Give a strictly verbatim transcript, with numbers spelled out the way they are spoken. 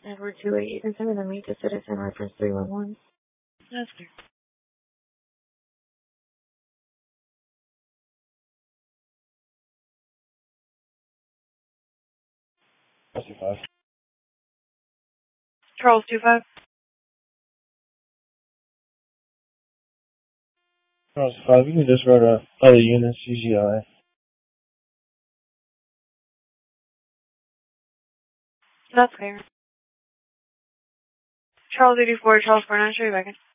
Edward two eight, you can send me the meet to citizen reference three one one. That's clear. That's two five. Charles two five. Charles five, you can disregard uh, other units, U G I. That's clear. Charles eighty-four, Charles four nine, show you back in.